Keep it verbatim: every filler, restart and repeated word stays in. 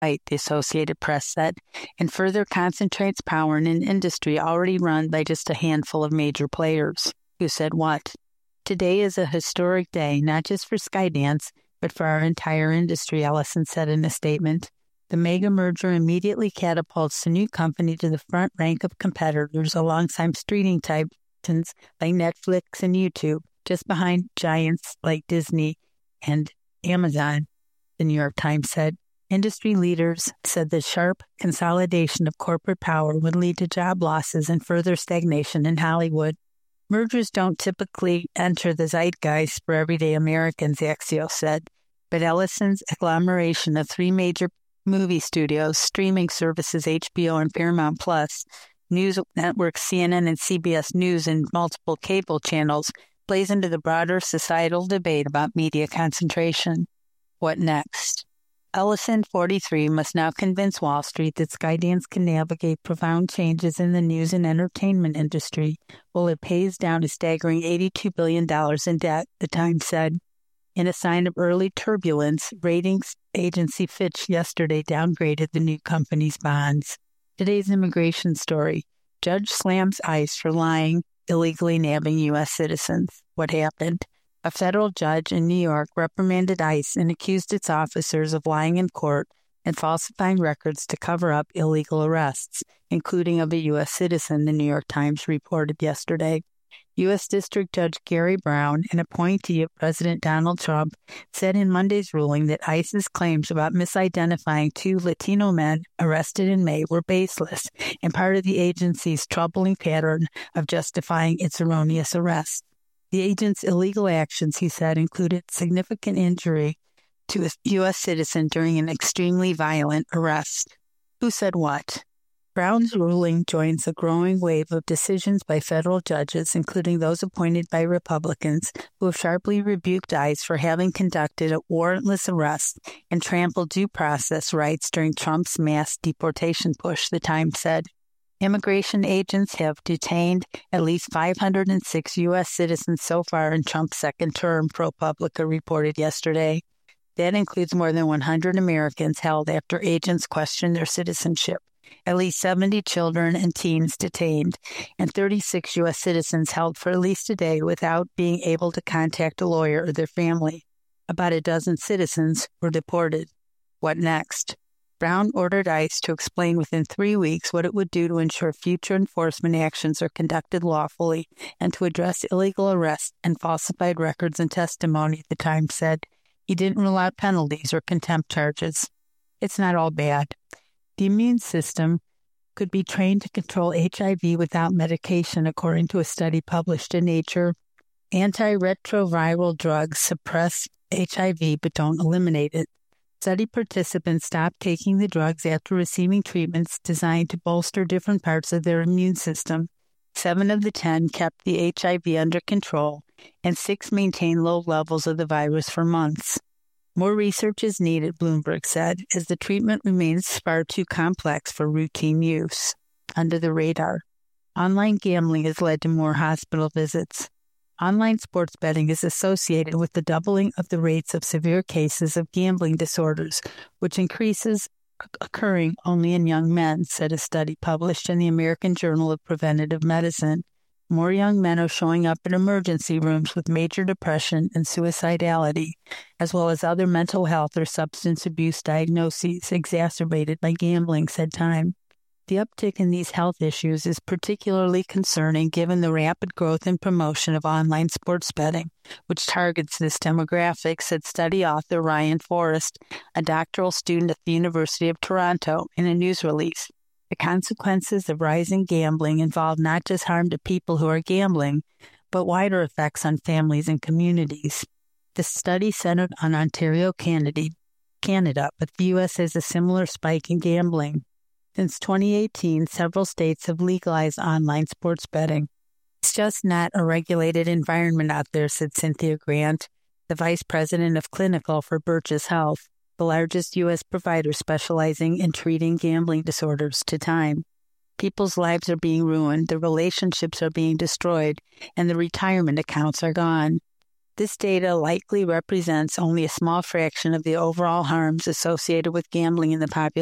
the Associated Press said, and further concentrates power in an industry already run by just a handful of major players. Who said what? Today is a historic day, not just for Skydance, but for our entire industry, Ellison said in a statement. The mega merger immediately catapults the new company to the front rank of competitors alongside streaming titans like Netflix and YouTube, just behind giants like Disney and Amazon, the New York Times said. Industry leaders said the sharp consolidation of corporate power would lead to job losses and further stagnation in Hollywood. Mergers don't typically enter the zeitgeist for everyday Americans, Axios said, but Ellison's agglomeration of three major movie studios, streaming services H B O and Paramount Plus, news networks C N N and C B S News, and multiple cable channels plays into the broader societal debate about media concentration. What next? Ellison, forty-three, must now convince Wall Street that Skydance can navigate profound changes in the news and entertainment industry while it pays down a staggering eighty-two billion dollars in debt, the Times said. In a sign of early turbulence, ratings agency Fitch yesterday downgraded the new company's bonds. Today's immigration story. Judge slams ICE for lying, illegally nabbing U S citizens. What happened? A federal judge in New York reprimanded ICE and accused its officers of lying in court and falsifying records to cover up illegal arrests, including of a U S citizen, the New York Times reported yesterday. U S District Judge Gary Brown, an appointee of President Donald Trump, said in Monday's ruling that ICE's claims about misidentifying two Latino men arrested in May were baseless and part of the agency's troubling pattern of justifying its erroneous arrest. The agent's illegal actions, he said, included significant injury to a U S citizen during an extremely violent arrest. Who said what? Brown's ruling joins a growing wave of decisions by federal judges, including those appointed by Republicans, who have sharply rebuked ICE for having conducted a warrantless arrest and trampled due process rights during Trump's mass deportation push, the Times said. Immigration agents have detained at least five hundred six U S citizens so far in Trump's second term, ProPublica reported yesterday. That includes more than one hundred Americans held after agents questioned their citizenship, at least seventy children and teens detained, and thirty-six U S citizens held for at least a day without being able to contact a lawyer or their family. About a dozen citizens were deported. What next? Brown ordered ICE to explain within three weeks what it would do to ensure future enforcement actions are conducted lawfully and to address illegal arrests and falsified records and testimony, the Times said. He didn't rule out penalties or contempt charges. It's not all bad. The immune system could be trained to control H I V without medication, according to a study published in Nature. Antiretroviral drugs suppress H I V but don't eliminate it. Study participants stopped taking the drugs after receiving treatments designed to bolster different parts of their immune system. Seven of the ten kept the H I V under control, and six maintained low levels of the virus for months. More research is needed, Bloomberg said, as the treatment remains far too complex for routine use. Under the radar, online gambling has led to more hospital visits. Online sports betting is associated with the doubling of the rates of severe cases of gambling disorders, which increases occurring only in young men, said a study published in the American Journal of Preventive Medicine. More young men are showing up in emergency rooms with major depression and suicidality, as well as other mental health or substance abuse diagnoses exacerbated by gambling, said Time. The uptick in these health issues is particularly concerning given the rapid growth and promotion of online sports betting, which targets this demographic, said study author Ryan Forrest, a doctoral student at the University of Toronto, in a news release. The consequences of rising gambling involve not just harm to people who are gambling, but wider effects on families and communities. The study centered on Ontario, Canada, Canada, but the U S has a similar spike in gambling. Since twenty eighteen, several states have legalized online sports betting. It's just not a regulated environment out there, said Cynthia Grant, the vice president of clinical for Birches Health, the largest U S provider specializing in treating gambling disorders, to Time. People's lives are being ruined, the relationships are being destroyed, and the retirement accounts are gone. This data likely represents only a small fraction of the overall harms associated with gambling in the population.